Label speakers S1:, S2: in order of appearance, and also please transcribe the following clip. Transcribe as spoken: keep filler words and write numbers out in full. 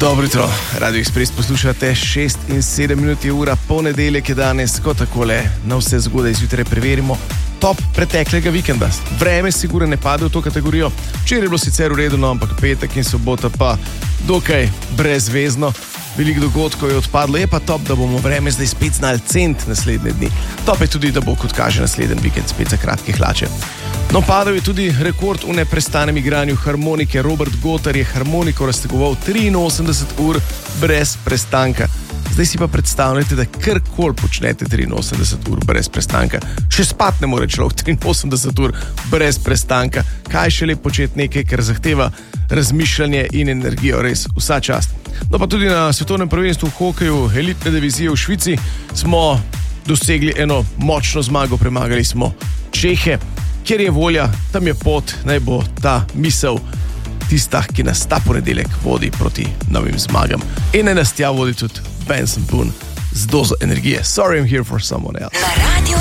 S1: Dobro jutro, Radio Express poslušate, šest in sedem minut je ura, ponedeljek je danes, ko takole na vse zgodaj zjutraj preverimo top preteklega vikenda. Vreme sigurno ne pade v to kategorijo, včeraj je bilo sicer v redu, no, ampak petek in sobota pa dokaj brezvezno. Veliko dogodkov je odpadlo, je pa top, da bomo vreme zdaj spet znali cent naslednje dni. Top je tudi, da bo, kot kaže, naslednji vikend spet za kratke hlače. No, padal je tudi rekord v neprestanem igranju harmonike. Robert Gotar je harmoniko raztegoval triinosemdeset ur brez prestanka. Zdaj si pa predstavljate, da karkoli počnete triinosemdeset ur brez prestanka. Še spat ne more človek triinosemdeset ur brez prestanka. Kaj še lep početi nekaj, ker zahteva razmišljanje in energijo, res vsa čast. No, pa tudi na svetovnem prvenstvu v hokeju elitne divizije v Švici smo dosegli eno močno zmago, premagali smo Čehe. Kjer je volja, tam je pot, naj bo ta misel tista, ki nas ta ponedeljek vodi proti novim zmagam. In naj nas tja vodi tudi Benson Boone z dozo energije. Sorry, I'm here for someone else.